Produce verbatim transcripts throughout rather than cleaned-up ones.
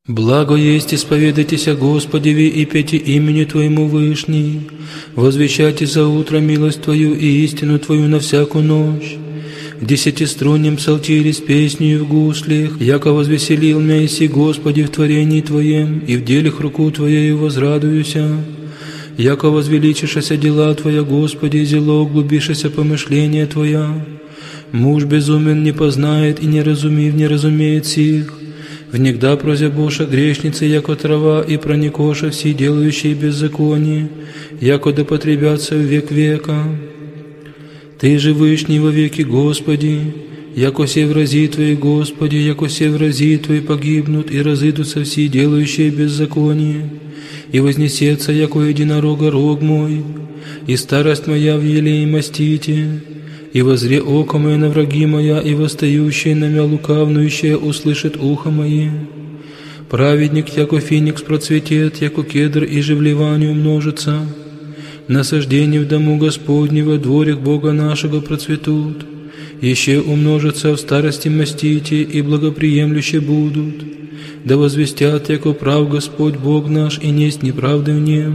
Благо есть исповедайтесь о Господе и пейте имени Твоему Вышний, возвещайте за утро милость Твою и истину Твою на всякую ночь. В десятиструнном псалтире с песнею в гуслях, яко возвеселил меня иси Господи в творении Твоем, и в делах руку Твоею возрадуюся. Яко возвеличишася дела Твоя, Господи, зело углубишася помышления Твоя. Муж безумен не познает и не разумив не разумеет сих. Внегда прозябоша грешницы, яко трава, и проникоша все делающие беззаконие, яко да потребятся в век века. Ты же Вышний во веки, Господи, яко се врази Твои, Господи, яко се врази Твои погибнут, и разыдутся все делающие беззаконие, и вознесется, яко единорога рог мой, и старость моя в елее мастите. И возре око мое на враги моя, и восстающее на мя лукавнующее услышит ухо мое. Праведник, яко феникс процветет, яко кедр и же вливание умножится. Насаждение в дому Господнего, дворик Бога нашего процветут. Еще умножатся в старости мастите, и благоприемлюще будут. Да возвестят, яко прав Господь Бог наш, и несть неправды в нем.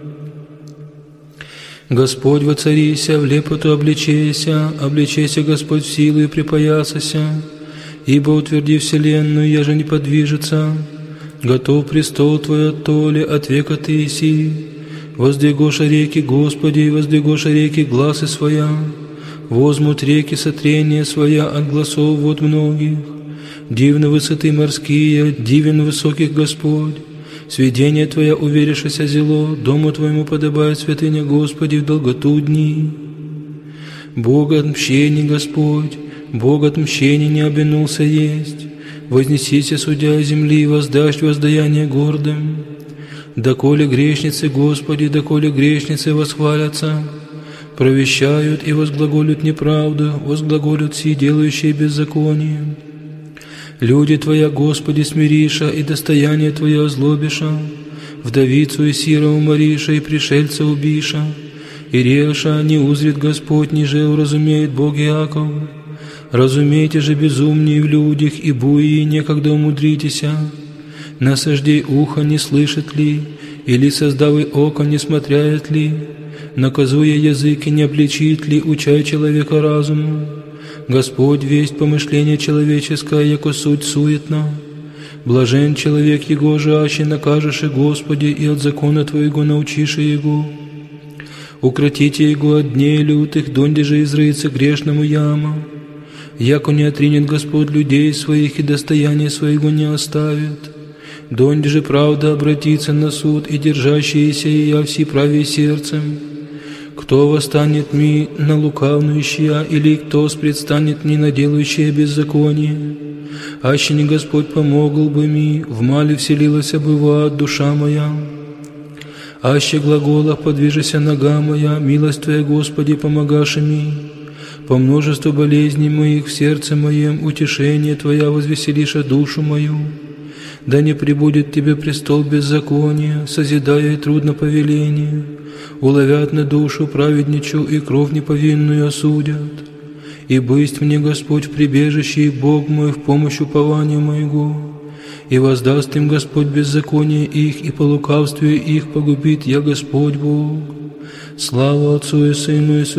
Господь воцарися, в лепоту обличейся, обличейся, Господь, в силу и припоясася, ибо утверди вселенную, я же не подвижется. Готов престол Твой от толи, от века Ты иси. Воздвигоша реки, Господи, воздвигоша реки гласы своя. Возмут реки сотрения своя от гласов вод многих. Дивны высоты морские, дивен высоких Господь. Сведение Твоя уверишься зело, дому Твоему подобает святыня, Господи, в долготу дни. Бог отмщений, Господь, Бог отмщений не обинулся есть. Вознесися, судья земли, воздашь воздаяние гордым. Доколе грешницы, Господи, доколе грешницы восхвалятся, провещают и возглаголют неправду, возглаголют все делающие беззаконие. Люди Твоя, Господи, смириша, и достояние Твое озлобиша, вдовицу и сира умориша, и пришельца убиша, и реша не узрит Господь, ниже уразумеет Бог Иаков. Разумейте же безумнее в людях, и буи некогда умудритеся. Насаждей ухо не слышит ли, или создавый око не смотряет ли, наказуя языки не обличит ли, учай человека разуму. Господь весть помышление человеческое, яко суть суетна. Блажен человек его же, аще накажешь и Господи, и от закона Твоего научишь его. Укротите его от дней лютых, донде же изрыется грешному яма. Яко не отринет Господь людей своих, и достояние своего не оставит. Донде же правда обратится на суд, и держащиеся ея все правее сердцем. Кто восстанет ми на лукавнующее, или кто предстанет ми на делающее беззаконие? Аще не Господь помогал бы ми, в мале вселилася бы в ад душа моя. Аще глаголах подвижися нога моя, милость Твоя, Господи, помогаши ми. По множеству болезней моих в сердце моем утешение Твоя возвеселиша душу мою. Да не прибудет Тебе престол беззакония, созидая и трудно повеление. Уловят на душу праведничу, и кровь неповинную осудят. И бысть мне, Господь, в прибежище, и Бог мой в помощь упованию моего. И воздаст им Господь беззаконие их, и по лукавству их погубит я, Господь Бог. Слава Отцу и Сыну и Святому.